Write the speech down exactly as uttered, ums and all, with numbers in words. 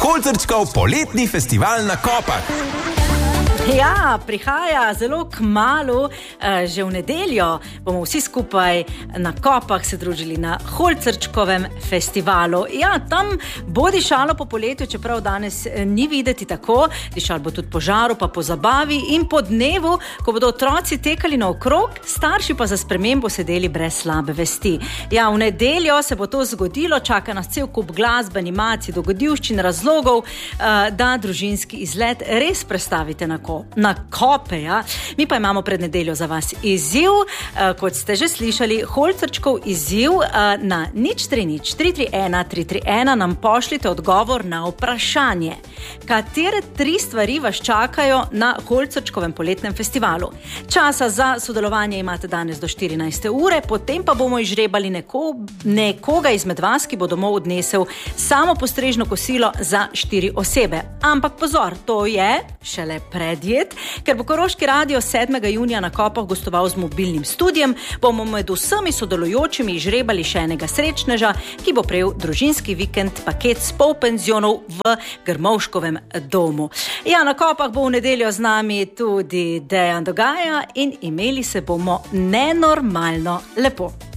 Holcerčkov poletni festival na Kopah. Ja, prihaja zelo kmalu, že v nedeljo bomo vsi skupaj na Kopah se družili na Holcerčkovem festivalu. Ja, tam bo dišalo po poletju, čeprav danes ni videti tako, dišalo bo tudi po žaru, pa po zabavi in po dnevu, ko bodo otroci tekali naokrog, starši pa za spremembo sedeli brez slabe vesti. Ja, v nedeljo se bo to zgodilo, čaka nas cel kup glasbe, animacij, dogodivščin, razlogov, da družinski izlet res prestavite na Kopah. na Kope, ja. Mi pa imamo pred nedeljo za vas izziv, uh, kot ste že slišali, Holcerčkov izziv uh, na nič tri nič tri tri ena tri tri ena nam pošljite odgovor na vprašanje. Katere tri stvari vas čakajo na Holcerčkovem poletnem festivalu? Časa za sodelovanje imate danes do štirinajste ure, potem pa bomo izžrebali neko, nekoga izmed vas, ki bo domov odnesel samo postrežno kosilo za štiri osebe. Ampak pozor, to je šele predjed, ker bo Koroški radio sedmega junija na Kopah gostoval z mobilnim studijem, bomo med vsemi sodelujočimi izžrebali še enega srečneža, ki bo prejel družinski vikend paket s polpenzionov v Grmovškovem domu. Ja, na Kopah bo v nedeljo z nami tudi Dejan Dogaja in imeli se bomo nenormalno lepo.